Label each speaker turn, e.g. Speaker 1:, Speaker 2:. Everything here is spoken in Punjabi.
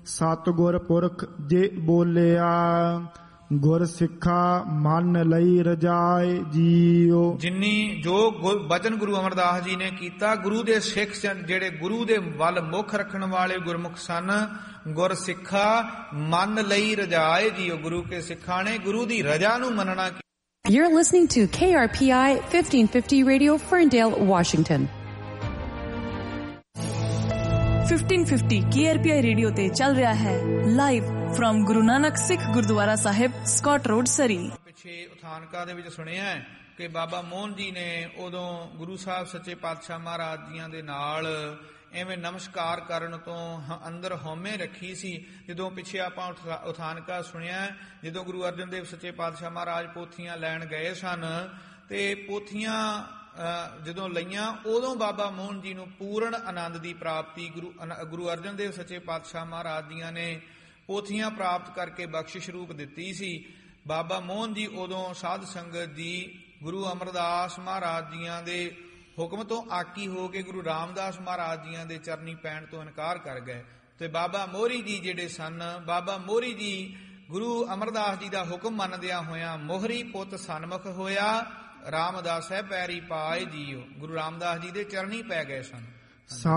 Speaker 1: ਸਤਿਗੁਰ ਪੁਰਖ ਜੇ ਬੋਲਿਆ, ਗੁਰ ਸਿੱਖਾ ਮੰਨ ਲਈ ਰਜਾਏ ਜੀਓ।
Speaker 2: ਜਿੰਨੀ ਜੋ ਬਚਨ ਗੁਰੂ ਅਮਰਦਾਸ ਜੀ ਨੇ ਕੀਤਾ, ਗੁਰੂ ਦੇ ਸਿੱਖ ਜਿਹੜੇ ਗੁਰੂ ਦੇ ਵੱਲ ਮੁੱਖ ਰੱਖਣ ਵਾਲੇ ਗੁਰਮੁਖ ਸਨ, ਗੁਰ ਸਿੱਖਾ ਮੰਨ ਲਈ ਰਜਾਏ ਜੀਓ। ਗੁਰੂ ਕੇ ਸਿੱਖਾਂ ਨੇ ਗੁਰੂ ਦੀ ਰਜਾ ਨੂੰ ਮੰਨਣਾ।
Speaker 3: You're listening to KRPI 1550 Radio, Ferndale, Washington.
Speaker 4: 1550 KRPI radio ਤੇ ਚੱਲ ਰਿਹਾ ਹੈ ਲਾਈਵ ਫਰਮ ਗੁਰੂ ਨਾਨਕ ਸਿੱਖ ਗੁਰਦੁਆਰਾ ਸਾਹਿਬ, ਸਕਾਟ ਰੋਡ, ਸਰੀ।
Speaker 2: ਪਿੱਛੇ ਉਥਾਨਕਾ ਦੇ ਵਿੱਚ ਸੁਣਿਆ ਕਿ ਬਾਬਾ ਮੋਹਨ ਜੀ ਨੇ ਉਦੋਂ ਗੁਰੂ ਸਾਹਿਬ ਸੱਚੇ ਪਾਤਸ਼ਾਹ ਮਹਾਰਾਜ ਜੀਆਂ ਦੇ ਨਾਲ ਐਵੇਂ ਨਮਸਕਾਰ ਕਰਨ ਤੋਂ ਅੰਦਰ ਹਉਮੈ ਰੱਖੀ ਸੀ। ਜਦੋਂ ਪਿੱਛੇ ਆਪਾਂ ਉਥਾਨਕਾ ਸੁਣਿਆ, ਜਦੋਂ ਗੁਰੂ ਅਰਜਨ ਦੇਵ ਸੱਚੇ ਪਾਤਸ਼ਾਹ ਮਹਾਰਾਜ ਪੋਥੀਆਂ ਲੈਣ ਗਏ ਸਨ ਤੇ ਪੋਥੀਆਂ ਜਦੋਂ ਲਈਆਂ, ਉਦੋਂ ਬਾਬਾ ਮੋਹਨ ਜੀ ਨੂੰ ਪੂਰਨ ਆਨੰਦ ਦੀ ਪ੍ਰਾਪਤੀ ਗੁਰੂ ਅਰਜਨ ਦੇਵ ਸੱਚੇ ਪਾਤਸ਼ਾਹ ਮਹਾਰਾਜ ਜੀਆਂ ਨੇ ਪੋਥੀਆਂ ਪ੍ਰਾਪਤ ਕਰਕੇ ਬਖਸ਼ਿਸ਼ ਰੂਪ ਦਿੱਤੀ ਸੀ। ਬਾਬਾ ਮੋਹਨ ਜੀ ਉਦੋਂ ਸਾਧ ਸੰਗਤ ਜੀ ਗੁਰੂ ਅਮਰਦਾਸ ਮਹਾਰਾਜ ਜੀਆਂ ਦੇ ਹੁਕਮ ਤੋਂ ਆਕੀ ਹੋ ਕੇ ਗੁਰੂ ਰਾਮਦਾਸ ਮਹਾਰਾਜ ਜੀਆਂ ਦੇ ਚਰਨੀ ਪੈਣ ਤੋਂ ਇਨਕਾਰ ਕਰ ਗਏ। ਤੇ ਬਾਬਾ ਮੋਹਰੀ ਜੀ ਜਿਹੜੇ ਸਨ, ਬਾਬਾ ਮੋਹਰੀ ਜੀ ਗੁਰੂ ਅਮਰਦਾਸ ਜੀ ਦਾ ਹੁਕਮ ਮੰਨਦਿਆਂ ਹੋਇਆਂ ਮੋਹਰੀ ਪੁੱਤ ਸਨਮੁਖ ਹੋਇਆ, ਰਾਮਦਾਸੈ ਪੈਰੀ ਪਾਏ ਜੀਓ। ਗੁਰੂ ਰਾਮਦਾਸ ਜੀ ਦੇ ਚਰਨੀ ਪੈ ਗਏ ਸਨ।